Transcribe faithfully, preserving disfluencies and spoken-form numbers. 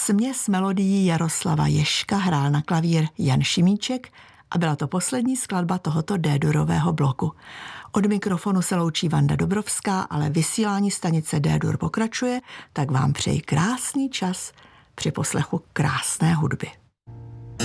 Směs melodií Jaroslava Ježka hrál na klavír Jan Šimíček a byla to poslední skladba tohoto D-durového bloku. Od mikrofonu se loučí Vanda Dobrovská, ale vysílání stanice D-dur pokračuje, tak vám přeji krásný čas při poslechu krásné hudby.